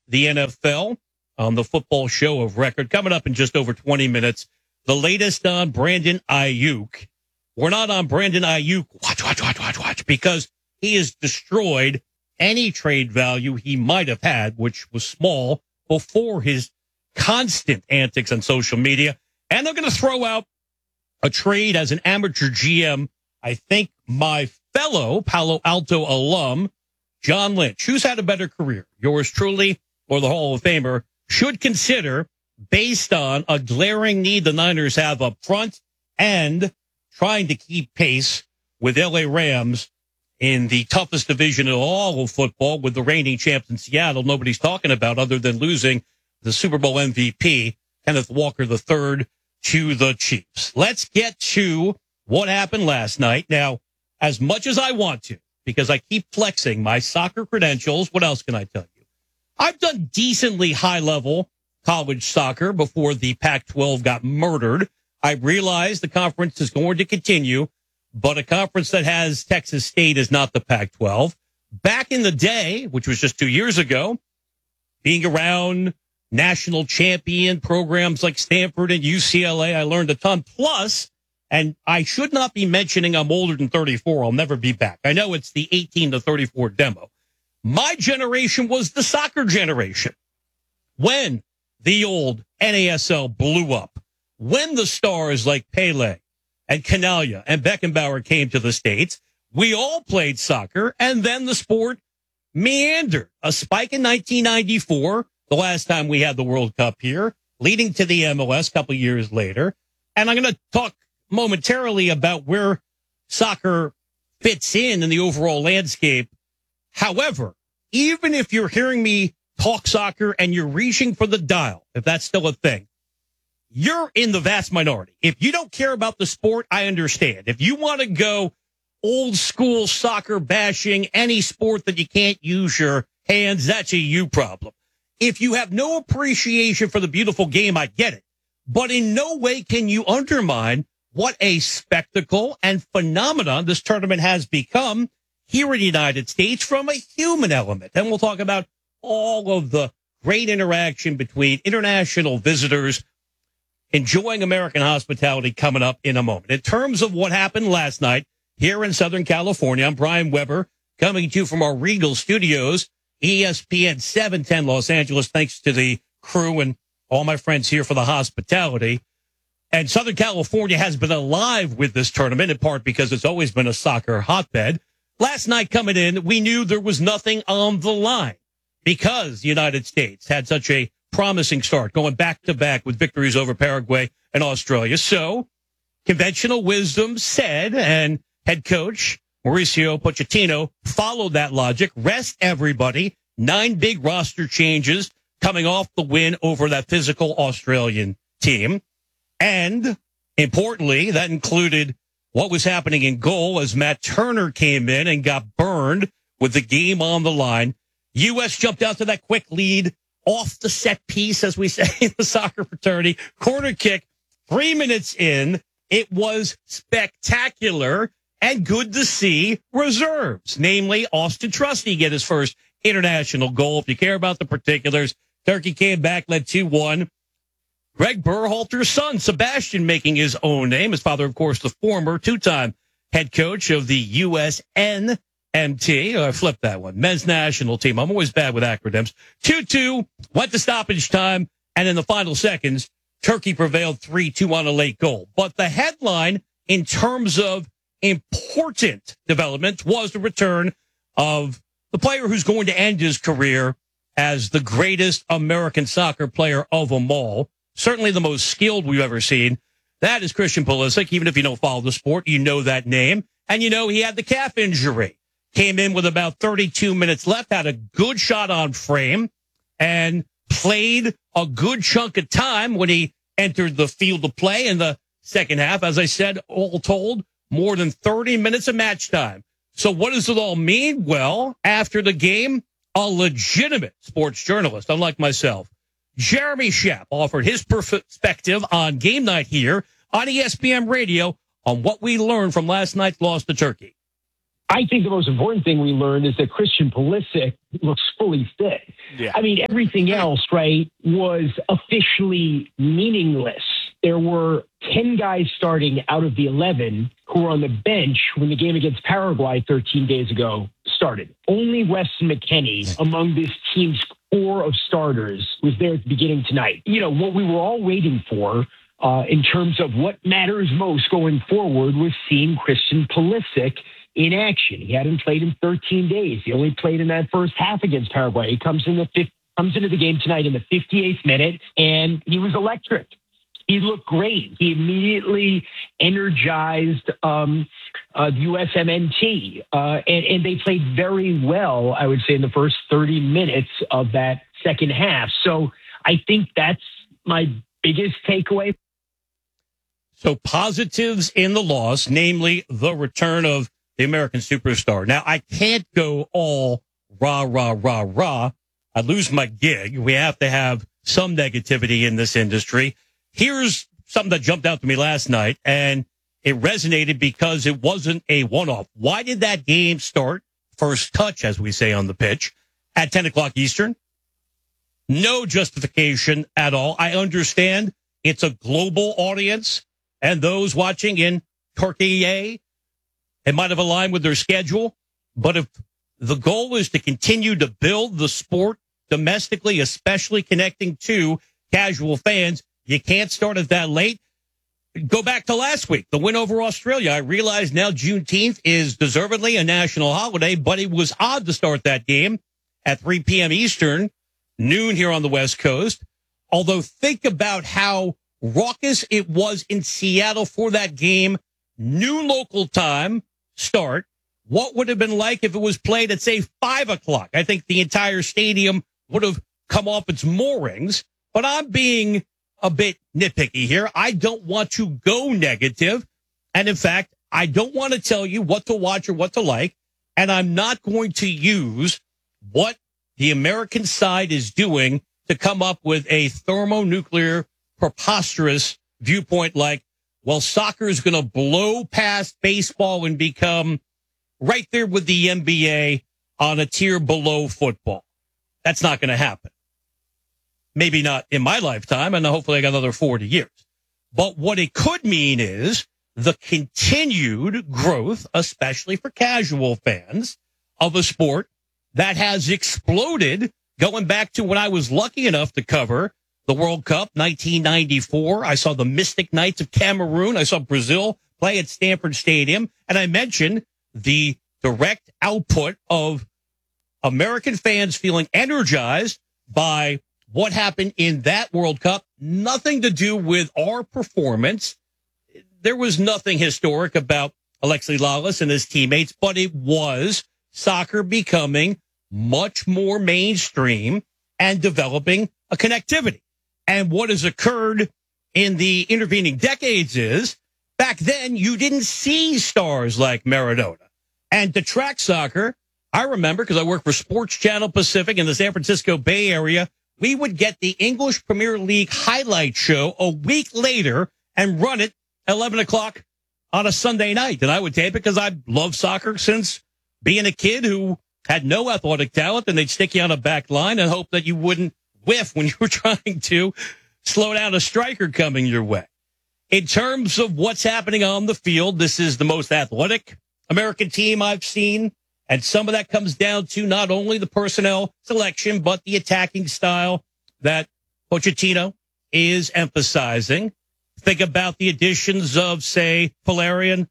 the NFL on the football show of record. Coming up in just over 20 minutes, the latest on Brandon Ayuk. We're not on Brandon Ayuk. Watch, because he has destroyed any trade value he might have had, which was small before his constant antics on social media. And they're going to throw out a trade as an amateur GM. I think my fellow Palo Alto alum, John Lynch, who's had a better career, yours truly or the Hall of Famer, should consider based on a glaring need the Niners have up front and trying to keep pace with LA Rams in the toughest division in all of football with the reigning champs in Seattle. Nobody's talking about other than losing the Super Bowl MVP, Kenneth Walker III, to the Chiefs. Let's get to what happened last night. Now, as much as I want to, because I keep flexing my soccer credentials, what else can I tell you? I've done decently high-level college soccer before the Pac-12 got murdered. I realize the conference is going to continue, but a conference that has Texas State is not the Pac-12. Back in the day, which was just 2 years ago, being around national champion programs like Stanford and UCLA, I learned a ton. Plus, and I should not be mentioning I'm older than 34. I'll never be back. I know it's the 18 to 34 demo. My generation was the soccer generation. When the old NASL blew up, when the stars like Pele and Canalia and Beckenbauer came to the States, we all played soccer, and then the sport meandered. A spike in 1994, the last time we had the World Cup here, leading to the MLS a couple years later. And I'm going to talk momentarily about where soccer fits in the overall landscape. However, even if you're hearing me talk soccer and you're reaching for the dial, if that's still a thing, you're in the vast minority. If you don't care about the sport, I understand. If you want to go old school soccer bashing any sport that you can't use your hands, that's a you problem. If you have no appreciation for the beautiful game, I get it. But in no way can you undermine what a spectacle and phenomenon this tournament has become here in the United States from a human element. And we'll talk about all of the great interaction between international visitors enjoying American hospitality coming up in a moment. In terms of what happened last night here in Southern California, I'm Brian Weber coming to you from our Regal Studios, ESPN 710 Los Angeles. Thanks to the crew and all my friends here for the hospitality. And Southern California has been alive with this tournament, in part because it's always been a soccer hotbed. Last night coming in, we knew there was nothing on the line because the United States had such a promising start, going back-to-back with victories over Paraguay and Australia. So conventional wisdom said, and head coach Mauricio Pochettino followed that logic, rest everybody, 9 big roster changes coming off the win over that physical Australian team. And importantly, that included what was happening in goal as Matt Turner came in and got burned with the game on the line. U.S. jumped out to that quick lead off the set piece, as we say in the soccer fraternity. Corner kick, 3 minutes in. It was spectacular and good to see reserves, namely Austin Trusty get his first international goal. If you care about the particulars, Turkey came back, led 2-1. Greg Berhalter's son, Sebastian, making his own name. His father, of course, the former two-time head coach of the USNMT. I flipped that one. Men's national team. I'm always bad with acronyms. 2-2, went to stoppage time, and in the final seconds, Turkey prevailed 3-2 on a late goal. But the headline, in terms of important development, was the return of the player who's going to end his career as the greatest American soccer player of them all. Certainly the most skilled we've ever seen. That is Christian Pulisic. Even if you don't follow the sport, you know that name. And you know he had the calf injury. Came in with about 32 minutes left, had a good shot on frame, and played a good chunk of time when he entered the field of play in the second half. As I said, all told, more than 30 minutes of match time. So what does it all mean? Well, after the game, a legitimate sports journalist, unlike myself, Jeremy Shepp, offered his perspective on game night here on ESPN Radio on what we learned from last night's loss to Turkey. I think the most important thing we learned is that Christian Pulisic looks fully fit. Yeah. I mean, everything else, right, was officially meaningless. There were 10 guys starting out of the 11 who were on the bench when the game against Paraguay 13 days ago started. Only Weston McKennie among this team's core of starters was there at the beginning tonight. You know, what we were all waiting for in terms of what matters most going forward was seeing Christian Pulisic in action. He hadn't played in 13 days. He only played in that first half against Paraguay. He comes into the game tonight in the 58th minute, and he was electric. He looked great. He immediately energized the USMNT, and they played very well, I would say, in the first 30 minutes of that second half. So I think that's my biggest takeaway. So positives in the loss, namely the return of the American superstar. Now, I can't go all rah, rah, rah, rah. I lose my gig. We have to have some negativity in this industry. Here's something that jumped out to me last night, and it resonated because it wasn't a one-off. Why did that game start, first touch, as we say on the pitch, at 10 o'clock Eastern? No justification at all. I understand it's a global audience, and those watching in Turkey, it might have aligned with their schedule, but if the goal is to continue to build the sport domestically, especially connecting to casual fans, you can't start it that late. Go back to last week, the win over Australia. I realize now Juneteenth is deservedly a national holiday, but it was odd to start that game at 3 p.m. Eastern, noon here on the West Coast. Although think about how raucous it was in Seattle for that game, new local time start. What would have been like if it was played at, say, 5 o'clock? I think the entire stadium would have come off its moorings, but I'm being a bit nitpicky here. I don't want to go negative. And in fact, I don't want to tell you what to watch or what to like. And I'm not going to use what the American side is doing to come up with a thermonuclear, preposterous viewpoint like, well, soccer is going to blow past baseball and become right there with the NBA on a tier below football. That's not going to happen. Maybe not in my lifetime, and hopefully I got another 40 years. But what it could mean is the continued growth, especially for casual fans, of a sport that has exploded going back to when I was lucky enough to cover the World Cup, 1994. I saw the Mystic Knights of Cameroon. I saw Brazil play at Stanford Stadium. And I mentioned the direct output of American fans feeling energized by what happened in that World Cup. Nothing to do with our performance. There was nothing historic about Alexi Lalas and his teammates, but it was soccer becoming much more mainstream and developing a connectivity. And what has occurred in the intervening decades is, back then, you didn't see stars like Maradona. And to track soccer, I remember, because I worked for Sports Channel Pacific in the San Francisco Bay Area, we would get the English Premier League highlight show a week later and run it 11 o'clock on a Sunday night. And I would tape it because I loved soccer since being a kid who had no athletic talent, and they'd stick you on a back line and hope that you wouldn't whiff when you were trying to slow down a striker coming your way. In terms of what's happening on the field, this is the most athletic American team I've seen. And some of that comes down to not only the personnel selection, but the attacking style that Pochettino is emphasizing. Think about the additions of, say, Valerian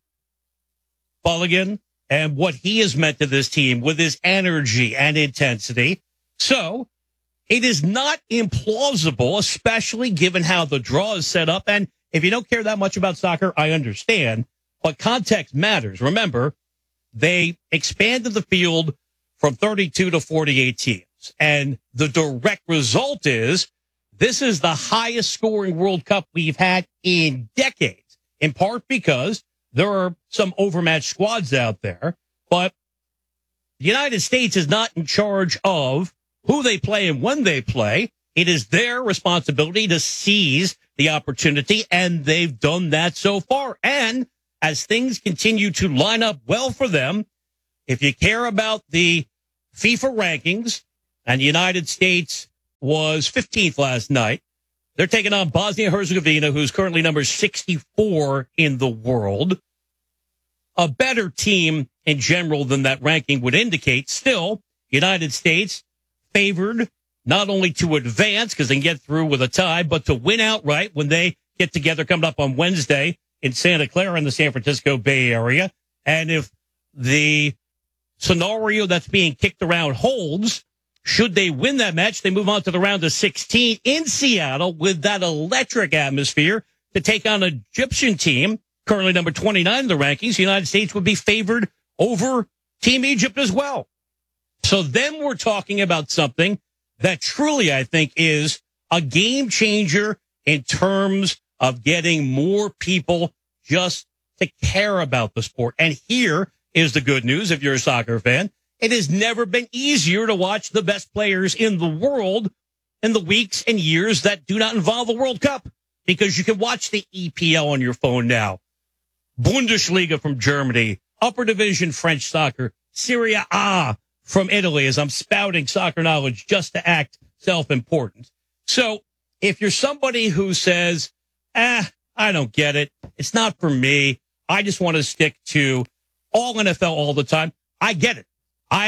Balogun and what he has meant to this team with his energy and intensity. So it is not implausible, especially given how the draw is set up. And if you don't care that much about soccer, I understand, but context matters. Remember, they expanded the field from 32 to 48 teams. And the direct result is this is the highest scoring World Cup we've had in decades, in part because there are some overmatched squads out there. But the United States is not in charge of who they play and when they play. It is their responsibility to seize the opportunity, and they've done that so far. And as things continue to line up well for them, if you care about the FIFA rankings, and the United States was 15th last night, they're taking on Bosnia-Herzegovina, who's currently number 64 in the world. A better team in general than that ranking would indicate. Still, United States favored not only to advance because they can get through with a tie, but to win outright when they get together coming up on Wednesday in Santa Clara in the San Francisco Bay Area. And if the scenario that's being kicked around holds, should they win that match, they move on to the round of 16 in Seattle with that electric atmosphere to take on an Egyptian team, currently number 29 in the rankings. The United States would be favored over Team Egypt as well. So then we're talking about something that truly, I think, is a game changer in terms of getting more people just to care about the sport. And here is the good news if you're a soccer fan. It has never been easier to watch the best players in the world in the weeks and years that do not involve the World Cup, because you can watch the EPL on your phone now. Bundesliga from Germany, upper division French soccer, Serie A from Italy, as I'm spouting soccer knowledge just to act self-important. So if you're somebody who says, I don't get it, it's not for me, I just want to stick to all NFL all the time, I get it.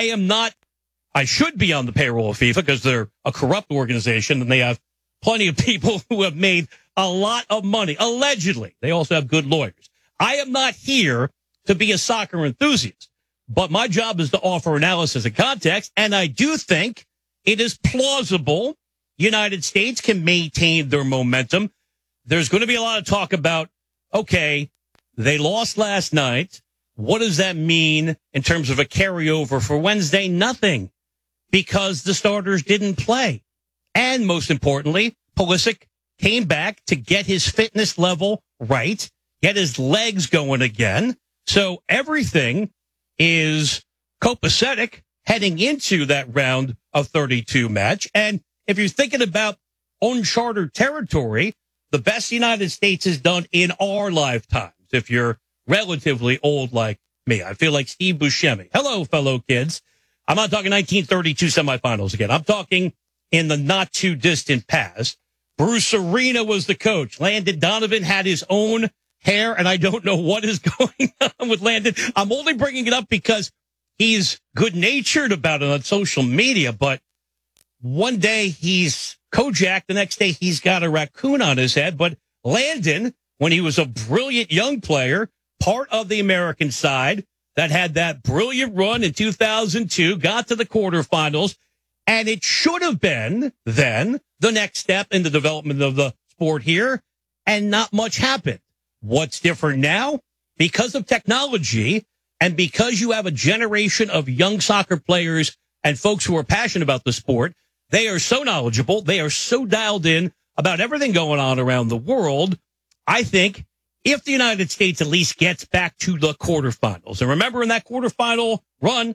I should be on the payroll of FIFA because they're a corrupt organization and they have plenty of people who have made a lot of money, allegedly. They also have good lawyers. I am not here to be a soccer enthusiast, but my job is to offer analysis and context, and I do think it is plausible United States can maintain their momentum. There's going to be a lot of talk about, okay, they lost last night. What does that mean in terms of a carryover for Wednesday? Nothing, because the starters didn't play. And most importantly, Pulisic came back to get his fitness level right, get his legs going again. So everything is copacetic heading into that round of 32 match. And if you're thinking about uncharted territory, the best the United States has done in our lifetimes, if you're relatively old like me. I feel like Steve Buscemi. Hello, fellow kids. I'm not talking 1932 semifinals again. I'm talking in the not too distant past. Bruce Arena was the coach. Landon Donovan had his own hair, and I don't know what is going on with Landon. I'm only bringing it up because he's good-natured about it on social media, but one day he's Kojak, the next day he's got a raccoon on his head. But Landon, when he was a brilliant young player, part of the American side that had that brilliant run in 2002, got to the quarterfinals, and it should have been then the next step in the development of the sport here, and not much happened. What's different now? Because of technology and because you have a generation of young soccer players and folks who are passionate about the sport, they are so knowledgeable, they are so dialed in about everything going on around the world. I think if the United States at least gets back to the quarterfinals, and remember in that quarterfinal run,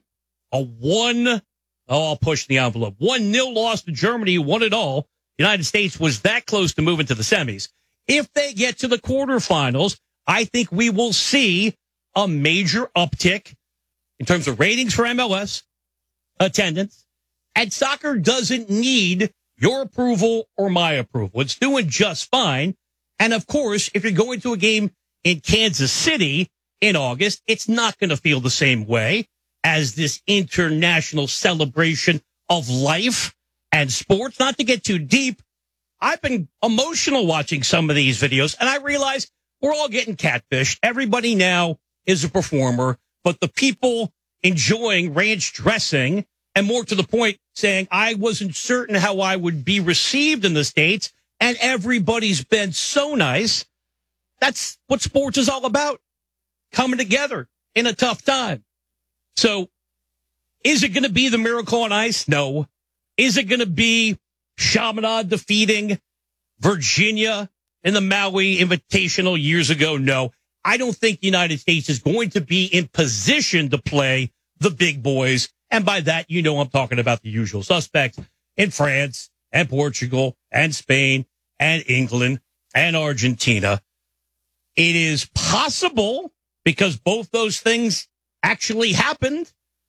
I'll push the envelope, 1-0 loss to Germany, who won it all. The United States was that close to moving to the semis. If they get to the quarterfinals, I think we will see a major uptick in terms of ratings for MLS, attendance, and soccer doesn't need your approval or my approval. It's doing just fine. And of course, if you're going to a game in Kansas City in August, it's not going to feel the same way as this international celebration of life and sports. Not to get too deep, I've been emotional watching some of these videos, and I realize we're all getting catfished. Everybody now is a performer, but the people enjoying ranch dressing, and more to the point, saying, I wasn't certain how I would be received in the States, and everybody's been so nice. That's what sports is all about, coming together in a tough time. So is it going to be the Miracle on Ice? No. Is it going to be Chaminade defeating Virginia in the Maui Invitational years ago? No. I don't think the United States is going to be in position to play the big boys. And by that, you know, I'm talking about the usual suspects in France and Portugal and Spain and England and Argentina. It is possible, because both those things actually happened,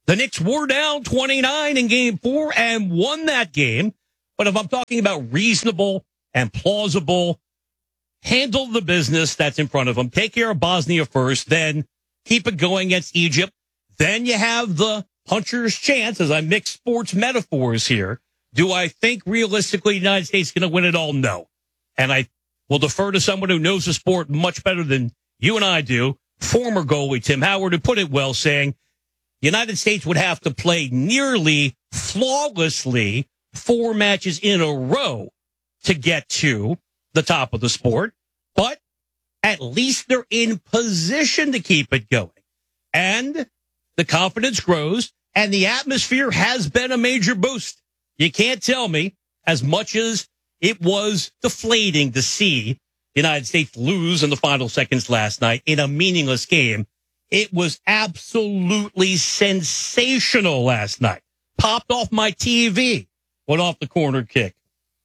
The Knicks were down 29 in game 4 and won that game. But if I'm talking about reasonable and plausible, handle the business that's in front of them, take care of Bosnia first, then keep it going against Egypt. Then you have the puncher's chance, as I mix sports metaphors here. Do I think realistically the United States is going to win it all? No. And I will defer to someone who knows the sport much better than you and I do, former goalie Tim Howard, who put it well, saying the United States would have to play nearly flawlessly 4 matches in a row to get to the top of the sport. But at least they're in position to keep it going. And the confidence grows, and the atmosphere has been a major boost. You can't tell me, as much as it was deflating to see the United States lose in the final seconds last night in a meaningless game, it was absolutely sensational last night. Popped off my TV, went off the corner kick.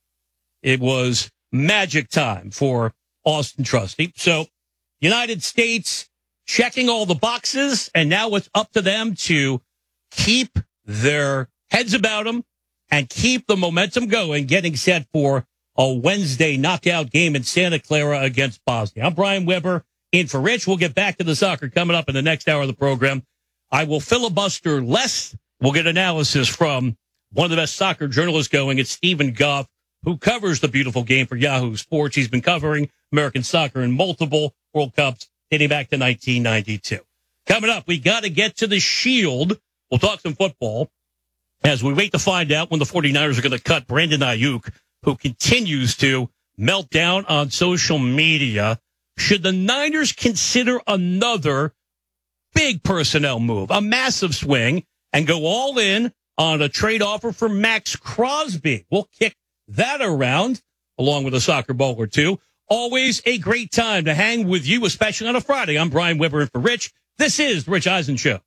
It was magic time for Austin Trusty. So, United States checking all the boxes, and now it's up to them to keep their heads about them and keep the momentum going, getting set for a Wednesday knockout game in Santa Clara against Bosnia. I'm Brian Weber, in for Rich. We'll get back to the soccer coming up in the next hour of the program. I will filibuster less. We'll get analysis from one of the best soccer journalists going. It's Stephen Goff, who covers the beautiful game for Yahoo Sports. He's been covering American soccer in multiple World Cups dating back to 1992. Coming up, we got to get to the Shield. We'll talk some football as we wait to find out when the 49ers are going to cut Brandon Ayuk, who continues to melt down on social media. Should the Niners consider another big personnel move, a massive swing, and go all in on a trade offer for Max Crosby? We'll kick that around along with a soccer ball or two. Always a great time to hang with you, especially on a Friday. I'm Brian Weber, and for Rich, this is the Rich Eisen Show.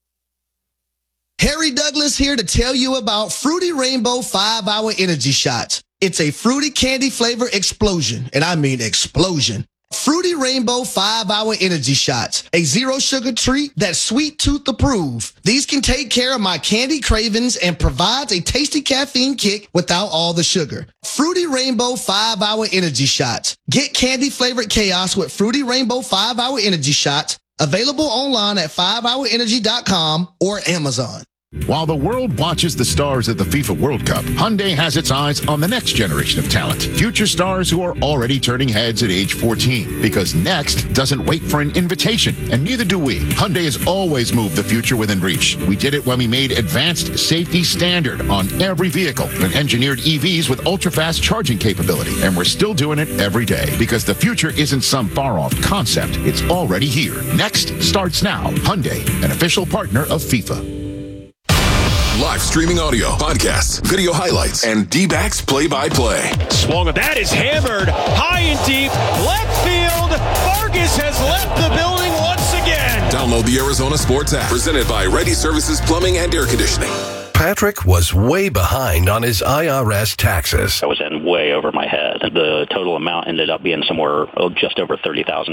Harry Douglas here to tell you about Fruity Rainbow 5-Hour Energy Shots. It's a fruity candy flavor explosion, and I mean explosion. Fruity Rainbow 5-Hour Energy Shots, a zero sugar treat that's sweet tooth approved. These can take care of my candy cravings and provides a tasty caffeine kick without all the sugar. Fruity Rainbow 5-Hour Energy Shots. Get candy flavored chaos with Fruity Rainbow 5-Hour Energy Shots. Available online at 5hourenergy.com or Amazon. While the world watches the stars at the FIFA World Cup, Hyundai has its eyes on the next generation of talent. Future stars who are already turning heads at age 14. Because next doesn't wait for an invitation, and neither do we. Hyundai has always moved the future within reach. We did it when we made advanced safety standard on every vehicle and engineered EVs with ultra-fast charging capability. And we're still doing it every day because the future isn't some far-off concept. It's already here. Next starts now. Hyundai, an official partner of FIFA. Live streaming audio, podcasts, video highlights, and D-backs play-by-play. Swung, that is hammered high and deep. Left field. Vargas has left the building once again. Download the Arizona Sports app, presented by Ready Services Plumbing and Air Conditioning. Patrick was way behind on his IRS taxes. I was in way over my head. The total amount ended up being somewhere just over $30,000.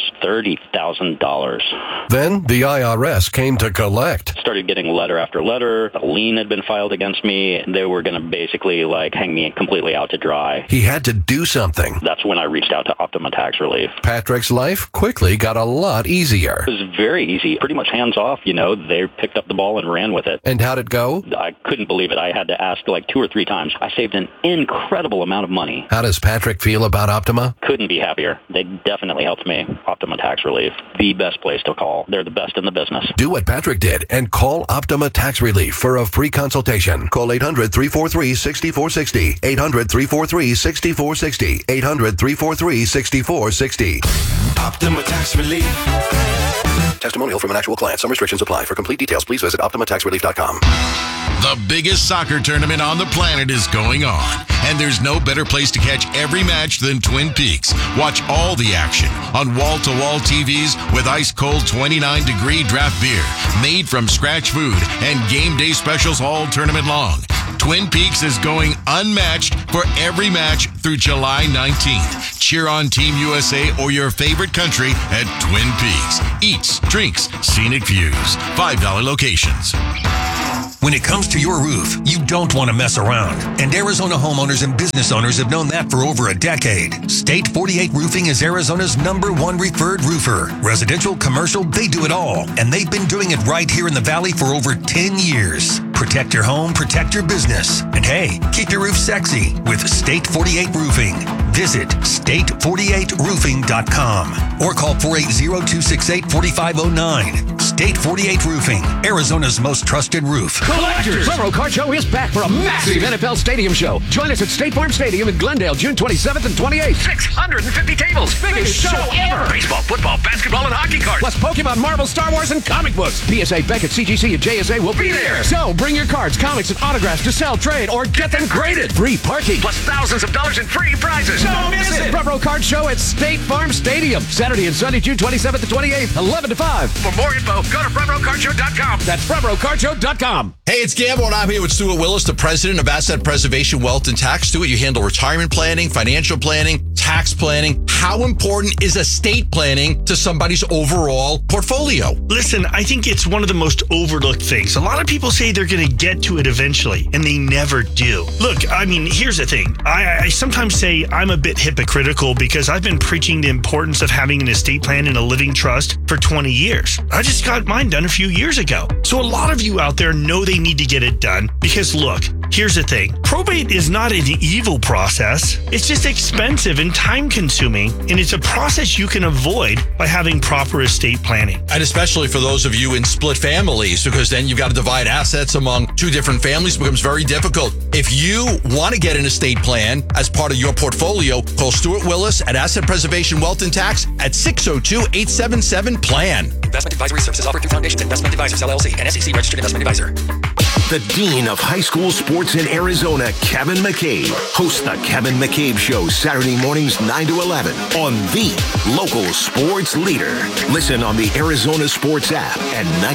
$30,000. Then the IRS came to collect. Started getting letter after letter. A lien had been filed against me. They were going to basically hang me completely out to dry. He had to do something. That's when I reached out to Optima Tax Relief. Patrick's life quickly got a lot easier. It was very easy, pretty much hands off. They picked up the ball and ran with it. And how'd it go? I couldn't believe it. I had to ask 2 or 3 times. I saved an incredible amount of money. How does Patrick feel about Optima? Couldn't be happier. They definitely helped me. Optima Tax Relief, the best place to call. They're the best in the business. Do what Patrick did and call Optima Tax Relief for a free consultation. Call 800-343-6460. 800-343-6460. 800-343-6460. Optima Tax Relief. Testimonial from an actual client. Some restrictions apply. For complete details, please visit OptimaTaxRelief.com. The biggest soccer tournament on the planet is going on, and there's no better place to catch every match than Twin Peaks. Watch all the action on wall-to-wall TVs with ice-cold 29-degree draft beer, made from scratch food, and game day specials all tournament long. Twin Peaks is going unmatched for every match through July 19th. cheer on Team USA or your favorite country at Twin Peaks. Eats, drinks, scenic views. $5 locations. When it comes to your roof, you don't want to mess around. And Arizona homeowners and business owners have known that for over a decade. State 48 Roofing is Arizona's #1 referred roofer. Residential, commercial, they do it all. And they've been doing it right here in the Valley for over 10 years. Protect your home, protect your business. And hey, keep your roof sexy with State 48 Roofing. Visit state48roofing.com or call 480-268-4509. State 48 Roofing, Arizona's most trusted roof. Collectors! Front Card Show is back for a massive NFL Stadium show. Join us at State Farm Stadium in Glendale, June 27th and 28th. 650 tables. Biggest show ever. Baseball, football, basketball, and hockey cards. Plus Pokemon, Marvel, Star Wars, and comic books. PSA, Beckett, CGC, and JSA will be there. So bring your cards, comics, and autographs to sell, trade, or get them graded. Free parking. Plus thousands of dollars in free prizes. Don't miss it. Front Row Card Show at State Farm Stadium. Saturday and Sunday, June 27th and 28th, 11 to 5. For more info, go to frontrowcardshow.com. That's frontrowcardshow.com. Hey, it's Gamble, and I'm here with Stuart Willis, the president of Asset Preservation Wealth and Tax. Stuart, you handle retirement planning, financial planning, tax planning. How important is estate planning to somebody's overall portfolio? Listen, I think it's one of the most overlooked things. A lot of people say they're going to get to it eventually, and they never do. Look, I mean, here's the thing. I sometimes say I'm a bit hypocritical because I've been preaching the importance of having an estate plan and a living trust for 20 years. I just got mine done a few years ago. So a lot of you out there know they need to get it done because, look, here's the thing. Probate is not an evil process. It's just expensive and time-consuming, and it's a process you can avoid by having proper estate planning. And especially for those of you in split families, because then you've got to divide assets among two different families. It becomes very difficult. If you want to get an estate plan as part of your portfolio, call Stuart Willis at Asset Preservation Wealth and Tax at 602-877-PLAN. Investment advisory services offered through Foundations Investment Advisors, LLC, and SEC registered investment advisor. The Dean of High School Sports in Arizona, Kevin McCabe, hosts the Kevin McCabe Show Saturday mornings 9 to 11 on the local sports leader. Listen on the Arizona Sports app and